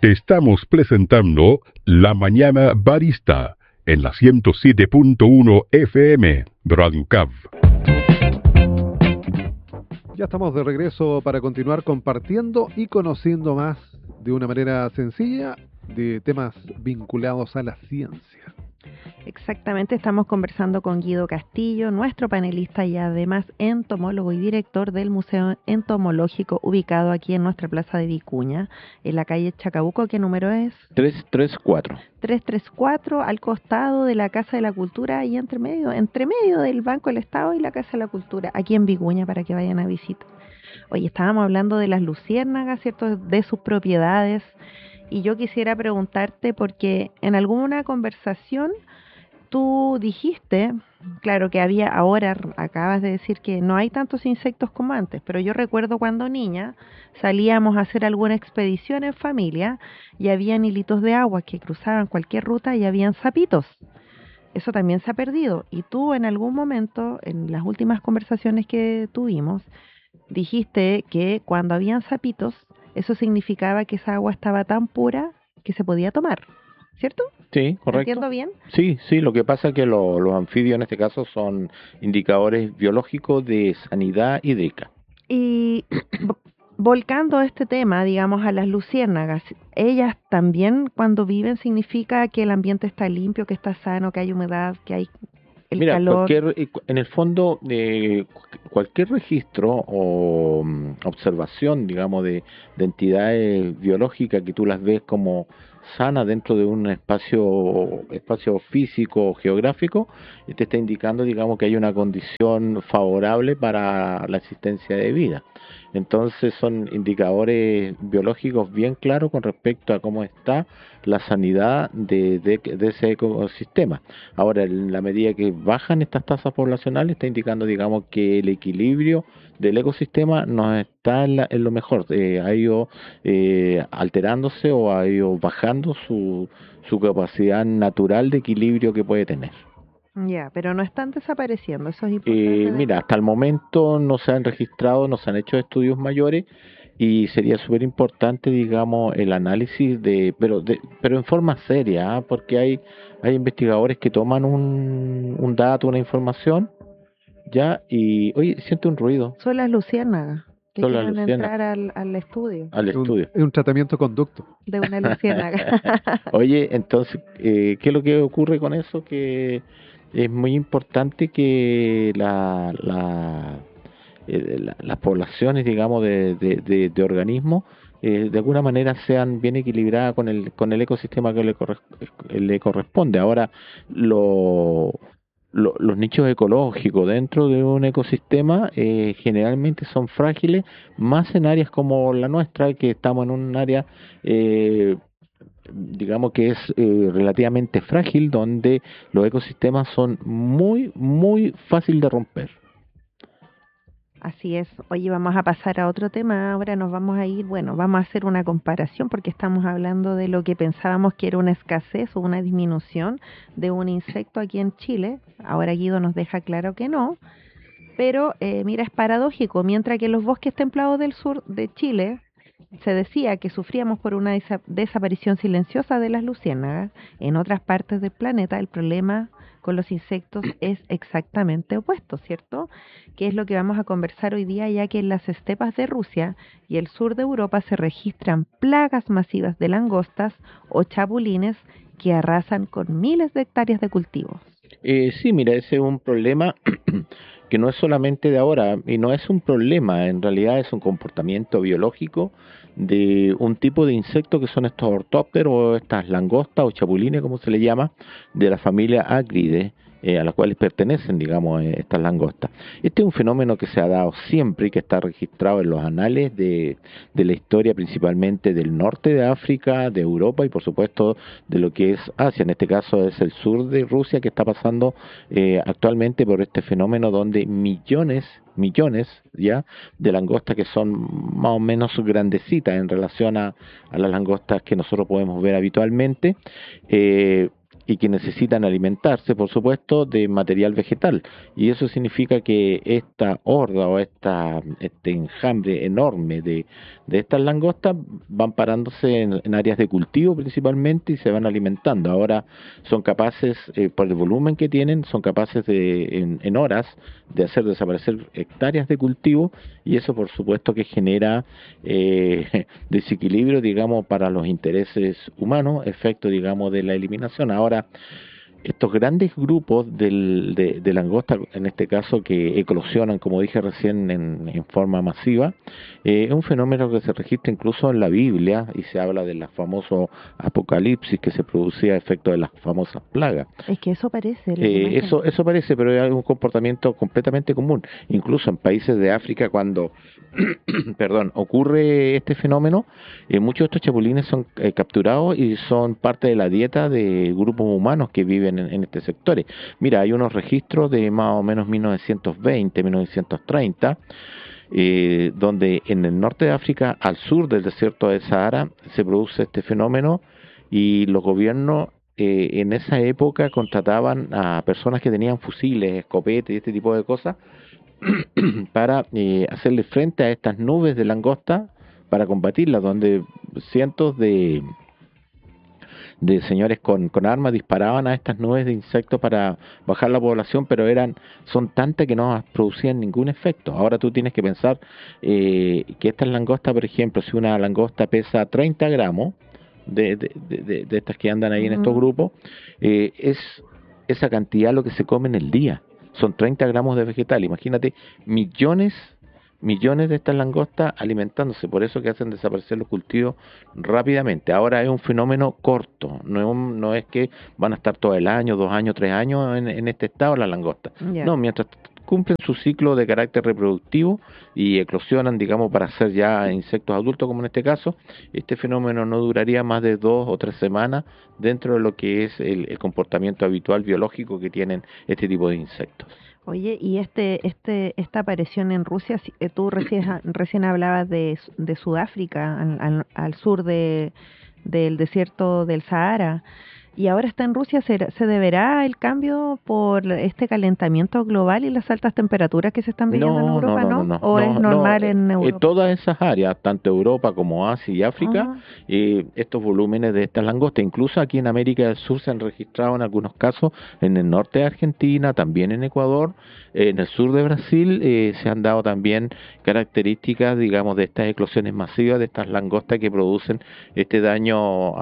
Te estamos presentando La Mañana Barista en la 107.1 FM Radio Cav. Ya estamos de regreso para continuar compartiendo y conociendo más de una manera sencilla de temas vinculados a la ciencia. Exactamente, estamos conversando con Guido Castillo, nuestro panelista y además entomólogo y director del Museo Entomológico ubicado aquí en nuestra plaza de Vicuña, en la calle Chacabuco. ¿Qué número es? 334. 334, al costado de la Casa de la Cultura y entre medio del Banco del Estado y la Casa de la Cultura, aquí en Vicuña, para que vayan a visitar. Oye, estábamos hablando de las luciérnagas, ¿cierto?, de sus propiedades, y yo quisiera preguntarte, porque en alguna conversación tú dijiste, claro que había, ahora acabas de decir que no hay tantos insectos como antes, pero yo recuerdo cuando niña salíamos a hacer alguna expedición en familia y habían hilitos de agua que cruzaban cualquier ruta y habían sapitos. Eso también se ha perdido. Y tú en algún momento, en las últimas conversaciones que tuvimos, dijiste que cuando habían sapitos, eso significaba que esa agua estaba tan pura que se podía tomar, ¿cierto? Sí, correcto. ¿Entiendo bien? Sí, lo que pasa es que los anfibios en este caso son indicadores biológicos de sanidad hídrica. Y volcando este tema, digamos, a las luciérnagas, ellas también cuando viven significa que el ambiente está limpio, que está sano, que hay humedad, que hay el calor. En el fondo, cualquier registro o observación, digamos, de entidades biológicas que tú las ves como sana dentro de un espacio físico o geográfico, te está indicando, digamos, que hay una condición favorable para la existencia de vida. Entonces son indicadores biológicos bien claros con respecto a cómo está la sanidad de ese ecosistema. Ahora, en la medida que bajan estas tasas poblacionales, está indicando, digamos, que el equilibrio del ecosistema no está en lo mejor, ha ido alterándose o ha ido bajando su capacidad natural de equilibrio que puede tener. Ya, pero no están desapareciendo, eso es importante. Mira, hasta el momento no se han registrado, no se han hecho estudios mayores y sería súper importante, digamos, el análisis pero en forma seria, porque hay investigadores que toman un dato, una información, ya, y oye, siente un ruido. Son las luciérnagas que quieren entrar al estudio. Es un tratamiento conducto de una luciérnaga. Oye, entonces, ¿qué es lo que ocurre con eso? Que es muy importante que las poblaciones, digamos, de organismos de alguna manera sean bien equilibradas con el ecosistema que le corresponde. Ahora, los nichos ecológicos dentro de un ecosistema generalmente son frágiles, más en áreas como la nuestra, que estamos en un área digamos que es relativamente frágil, donde los ecosistemas son muy, muy fácil de romper. Así es. Oye, vamos a pasar a otro tema. Ahora nos vamos a ir, vamos a hacer una comparación porque estamos hablando de lo que pensábamos que era una escasez o una disminución de un insecto aquí en Chile. Ahora Guido nos deja claro que no. Pero mira, es paradójico. Mientras que en los bosques templados del sur de Chile se decía que sufríamos por una desaparición silenciosa de las luciérnagas, en otras partes del planeta el problema con los insectos es exactamente opuesto, ¿cierto? Que es lo que vamos a conversar hoy día, ya que en las estepas de Rusia y el sur de Europa se registran plagas masivas de langostas o chapulines que arrasan con miles de hectáreas de cultivos. Sí, mira, ese es un problema que no es solamente de ahora, y no es un problema, en realidad es un comportamiento biológico de un tipo de insecto que son estos ortópteros o estas langostas o chapulines, como se le llama, de la familia Acridae, a las cuales pertenecen, digamos, estas langostas. Este es un fenómeno que se ha dado siempre y que está registrado en los anales de la historia, principalmente del norte de África, de Europa y por supuesto de lo que es Asia. En este caso es el sur de Rusia, que está pasando actualmente por este fenómeno donde millones ya de langostas, que son más o menos grandecitas en relación a las langostas que nosotros podemos ver habitualmente, y que necesitan alimentarse, por supuesto, de material vegetal. Y eso significa que esta horda o este enjambre enorme de estas langostas van parándose en áreas de cultivo principalmente y se van alimentando. Ahora son capaces, por el volumen que tienen, son capaces de en horas de hacer desaparecer hectáreas de cultivo, y eso por supuesto que genera desequilibrio, digamos, para los intereses humanos, efecto, digamos, de la eliminación. Ahora, estos grandes grupos de langosta, en este caso, que eclosionan, como dije recién, en forma masiva, es un fenómeno que se registra incluso en la Biblia, y se habla del famoso apocalipsis que se producía a efecto de las famosas plagas. Es que eso parece. Eso parece, pero es un comportamiento completamente común. Incluso en países de África, cuando ocurre este fenómeno, muchos de estos chapulines son capturados y son parte de la dieta de grupos humanos que viven en estos sectores. Mira, hay unos registros de más o menos 1920, 1930, donde en el norte de África, al sur del desierto de Sahara, se produce este fenómeno, y los gobiernos en esa época contrataban a personas que tenían fusiles, escopetes y este tipo de cosas para hacerle frente a estas nubes de langosta para combatirlas, donde cientos de señores con armas disparaban a estas nubes de insectos para bajar la población, pero son tantas que no producían ningún efecto. Ahora tú tienes que pensar que estas langostas, por ejemplo, si una langosta pesa 30 gramos, de estas que andan ahí en estos grupos, es esa cantidad lo que se come en el día. Son 30 gramos de vegetal. Imagínate, millones de estas langostas alimentándose. Por eso que hacen desaparecer los cultivos rápidamente. Ahora es un fenómeno corto, no es que van a estar todo el año, 2 años, 3 años en este estado las langostas. Yeah. No, mientras cumplen su ciclo de carácter reproductivo y eclosionan, digamos, para ser ya insectos adultos, como en este caso, este fenómeno no duraría más de 2 o 3 semanas dentro de lo que es el comportamiento habitual biológico que tienen este tipo de insectos. Oye, y esta aparición en Rusia, tú recién hablabas de Sudáfrica, al sur del desierto del Sahara, y ahora está en Rusia. ¿Se deberá el cambio por este calentamiento global y las altas temperaturas que se están viviendo en Europa, no? ¿O es normal en Europa? Todas esas áreas, tanto Europa como Asia y África, estos volúmenes de estas langostas, incluso aquí en América del Sur se han registrado en algunos casos, en el norte de Argentina, también en Ecuador, en el sur de Brasil, se han dado también características, digamos, de estas eclosiones masivas, de estas langostas que producen este daño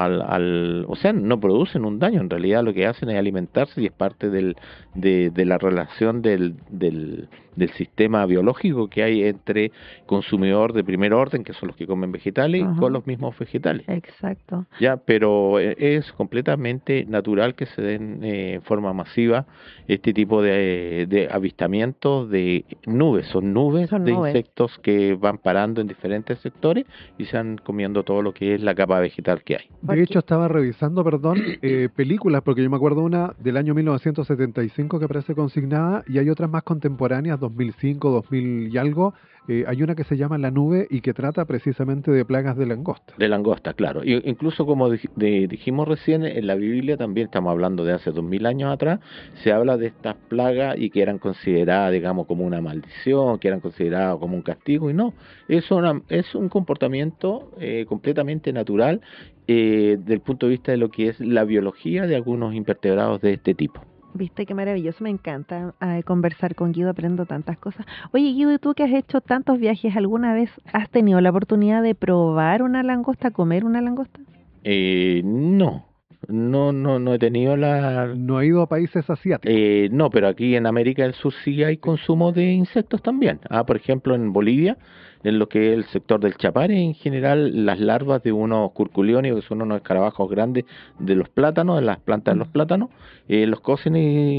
o sea, no producen un daño, en realidad lo que hacen es alimentarse, y es parte de la relación del sistema biológico que hay entre consumidor de primer orden, que son los que comen vegetales, con los mismos vegetales. Exacto. Ya, pero es completamente natural que se den en forma masiva este tipo de avistamientos de nubes. Son nubes de insectos que van parando en diferentes sectores y se van comiendo todo lo que es la capa vegetal que hay. De hecho, estaba revisando, películas, porque yo me acuerdo una del año 1975 que aparece consignada, y hay otras más contemporáneas, 2005, 2000 y algo. Hay una que se llama La Nube y que trata precisamente de plagas de langosta. De langosta, claro. Y incluso, como dijimos recién, en la Biblia también, estamos hablando de hace 2000 años atrás, se habla de estas plagas y que eran consideradas, digamos, como una maldición, que eran consideradas como un castigo, y no, es un comportamiento completamente natural desde el punto de vista de lo que es la biología de algunos invertebrados de este tipo. Viste qué maravilloso, me encanta conversar con Guido, aprendo tantas cosas. Oye, Guido, ¿y tú que has hecho tantos viajes, alguna vez has tenido la oportunidad de probar una langosta, comer una langosta? No he tenido ¿No ha ido a países asiáticos? No, pero aquí en América del Sur sí hay consumo de insectos también. Por ejemplo, en Bolivia, en lo que es el sector del Chapare, en general, las larvas de unos curculiones, que son unos escarabajos grandes de los plátanos, de las plantas de los plátanos, los cocen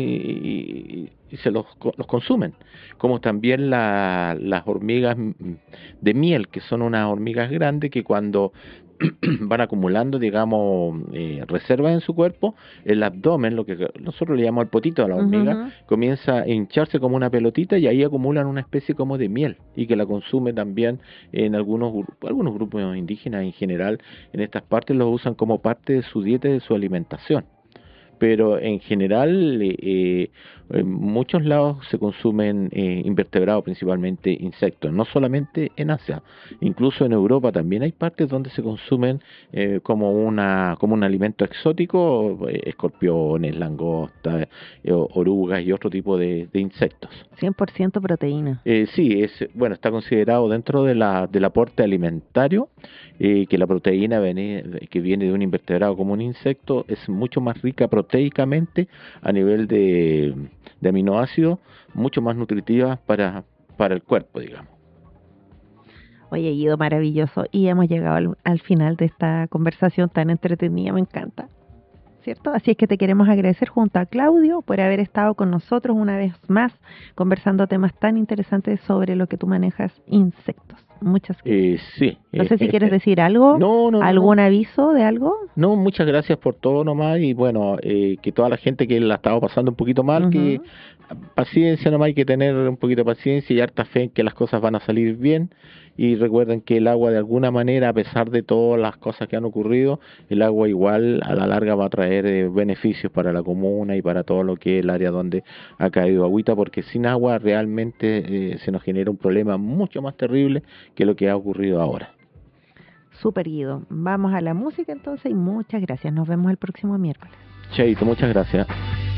y se los consumen. Como también las hormigas de miel, que son unas hormigas grandes que cuando van acumulando, digamos, reservas en su cuerpo, el abdomen, lo que nosotros le llamamos el potito a la hormiga, comienza a hincharse como una pelotita, y ahí acumulan una especie como de miel, y que la consume también en algunos grupos indígenas en general. En estas partes lo usan como parte de su dieta y de su alimentación. pero en general en muchos lados se consumen invertebrados, principalmente insectos, no solamente en Asia, incluso en Europa también hay partes donde se consumen como un alimento exótico, escorpiones, langostas, orugas y otro tipo de insectos. 100% proteína. Sí, está considerado dentro del aporte alimentario, que la proteína que viene de un invertebrado como un insecto es mucho más rica proteicamente a nivel de aminoácidos, mucho más nutritiva para el cuerpo, digamos. Oye, Guido, maravilloso. Y hemos llegado al final de esta conversación tan entretenida, me encanta. ¿Cierto? Así es que te queremos agradecer junto a Claudio por haber estado con nosotros una vez más conversando temas tan interesantes sobre lo que tú manejas, insectos. Muchas gracias. Sí. No sé si quieres decir algo, algún aviso de algo. No, muchas gracias por todo nomás y bueno, que toda la gente que la ha estado pasando un poquito mal, que paciencia nomás, hay que tener un poquito de paciencia y harta fe en que las cosas van a salir bien. Y recuerden que el agua de alguna manera, a pesar de todas las cosas que han ocurrido, el agua igual a la larga va a traer beneficios para la comuna y para todo lo que es el área donde ha caído agüita, porque sin agua realmente se nos genera un problema mucho más terrible que lo que ha ocurrido ahora. Súper, Guido. Vamos a la música entonces y muchas gracias. Nos vemos el próximo miércoles. Chaito, muchas gracias.